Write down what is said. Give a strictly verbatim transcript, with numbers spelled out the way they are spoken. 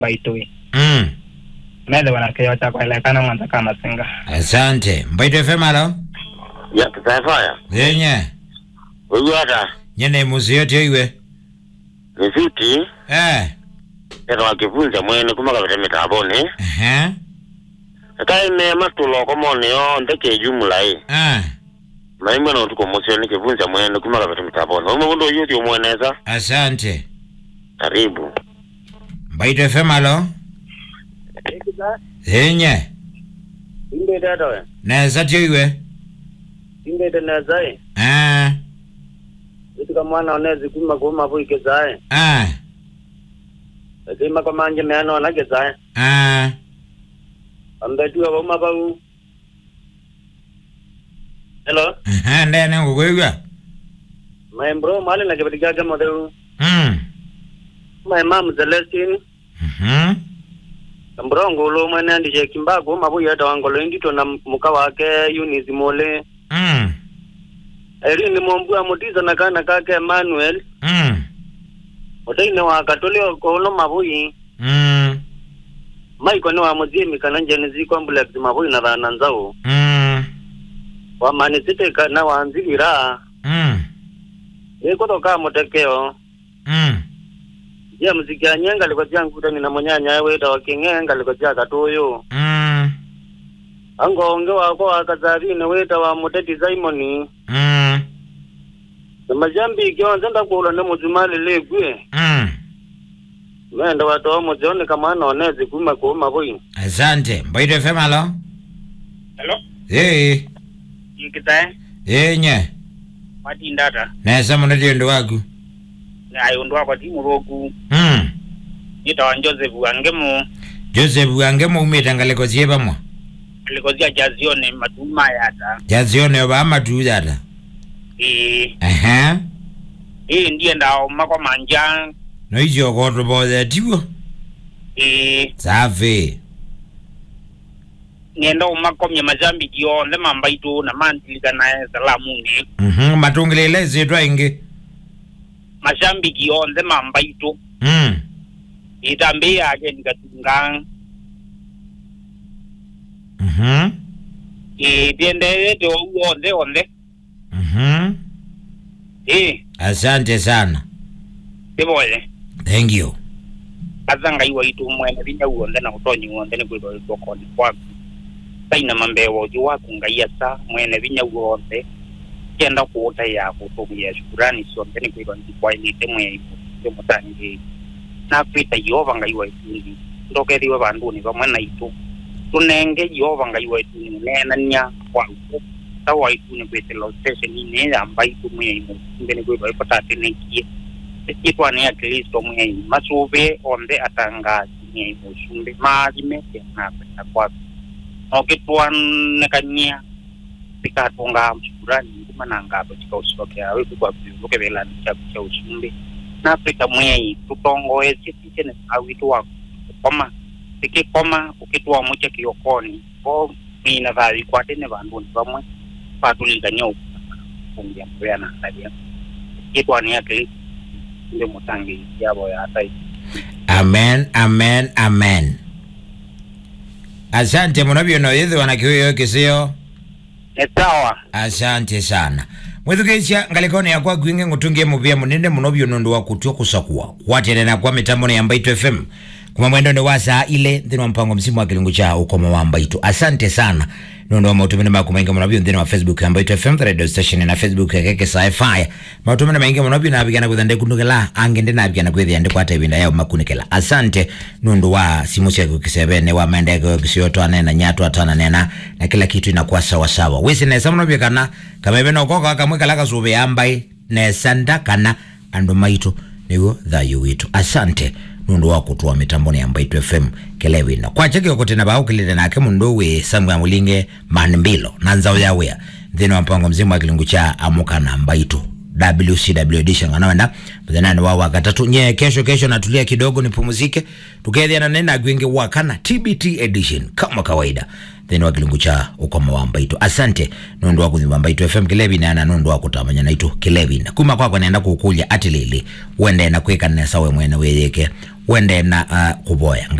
Baitui. Mm. Mele wana keo cha kwa ilekana mwanza kama singa. Asante. Mbaito F M alo? Ya kitafaya. Yenye. Wewe hata. Nyene muzi yote iwe. Nifiti. Eh. Ero akifunza mwene kumaka vete mitaboni. Eh. Kai me matulo komone yo ndeke jumla hii. Eh. Maimba na utuko mosyo ni kifunza mwene kumaka vete mitaboni. Wewe mundo yuti umweneza. Asante. Karibu. Mbaito F M alo? Yenye. Inde dada we. Neza tiwe. Inde dada zai. Eh. Itika mwana onezi kuma kuma buike zai. Eh. Sima kwa manje meano anake zai. Eh. Amdajua wama bau. Hello. Eh, ndene ngukuywa. My bro mali na kibadiga kama modelu. Mm. My mom Celestine. Mhm. Mbrongo lo mwana ndije kimbago mabu ya dawangolo ndito na muka wake Eunice Mole. Mm. Eri ni mombua mutiza na kana kake Emmanuel. Mm. Otaine wa katolio ko no mabuyi. Mm. Mai ko no amuzimi kananje nizi complex mabuyi na bana nzao. Mm. Wa mani site kana wanzira. Mm. Eko to ka motekeo. Mm. Ya muziki anyenga liko jangu tani na monyanya we da wakingenga liko jaka toyo. Mm. Ango onge wako akazari ne we da wa moteti Simoni. Mm. Majambi kionza nda kuula ne mujumali legwe. Mm. Menda watu mujone kama naonezi kuma kuma boyi. Asante. Mbaito F M alo? Hello? Eh. Ikitae? Yenye. Mati ndata. Neza munati ndo wagu. Ayo ndo kwa timu roku. Mm. Nita wa Joseph Wangemu. Joseph Wangemu umeta ngaleko zieba mwa. Alikozia jazione matuma yata. Jazione oba amatu yata. Eh. Aha. Eh ndiye ndao makwa manja. No ijo koto boze tiwo. Eh. Safi. Nienda umakomye majambi kio ndema Mbaito na mantilika na salamu nge. Mhm. Matungilele zetwa inge. Majambi kio ndema Mbaito. Mm. Itambe yake nikatunga. Mhm. Eh tiende yeto uonde onde. Mhm. Eh. Asante sana. Teboye. Thank you. Azanga iwa itu mwene binya uonde na utonyi uonde ni kwilo itokoni kwa. Saina mambewo jiwa kungaia sa mwene binya uonde. Kienda kuota ya kutumia shukurani sonde ni kwilo kwa ilite mwe ibu. Mutangi. Na kwita Yehova ngaiwa itu. Ndokeriwe bandu ni bamwe na itu. Tunenge Yehova ngaiwa itu nena nya kwa uko. Tawa itu ni kwetelo station ni ne Mbaito mwe ibu. Ndeni kwilo ipata teneki. Kitwa ni ya Kristo mwe masube onde atanga ni musumbe maji meke na pesa kwa. Okitwa nekanya pikatunga mshukurani kuma nangabo chikausokea wewe kwa kuvuke bela cha usumbe. Na Afrika mwe tutongo ezi tene awitu wa koma tiki koma ukitwa muche kiyokoni ko mina vali kwa tene bandu bamwe patulinganya ukungia mbea na ndadia kitwa ni yake ndio mutangi yabo ya tai. Amen, amen, amen. Asante munabyo no yedhe wanakiyo kisio. Etawa. Asante sana. Mwithukisha ngalikoni ya kwa gwinge ngutungie mubia munene munobyo nondo wa kutio kusakua. Watere na kwa mitamone ya Mbaito F M. Kuma mwendo ni wasa ile dhino mpango msimu wa kilungu cha ukoma wa Mbaito. Asante sana. Nondo wa mautumene makumainga munobyo dhino wa Facebook ya Mbaito F M, the radio station na Facebook ya keke sci-fi. Mautumene mainga munobyo na abigana kuthande kundukela. Angende na abigana kuthi yande kwa taibinda yao makunikela. Asante nondo wa simusi ya kukisebene wa maendeko kisioto anena nyatu atana nena. Na kila kitu inakuwa sawa sawa. Wisi nesa munobyo kana kama ibeno koka kamweka laka sube ambai nesanda kana ando Mbaito niwo dhayu witu. Asante nundo wa kutuwa mitamboni ya Mbaito F M kelewina. Kwa chake yokote na bao kilite na ake mundo we samu ya mulinge manmbilo na nzao ya wea dhino wa mpango mzimu wa kilungu cha amuka na Mbaito W C W edition anawenda mzenani wawa katatu nye kesho kesho natulia kidogo nipumuzike tukethia na nena gwinge wakana T B T edition kama kawaida thini wa kilungu cha ukoma wa Mbaito. Asante nundu wa kuthimba Mbaito F M Kilevin na nundu wa kutamanya naitu Kilevin. Kuma kwa kwa naenda kukulia atilili wende na kweka na sawe mwene weyeke wende na uh, kuboya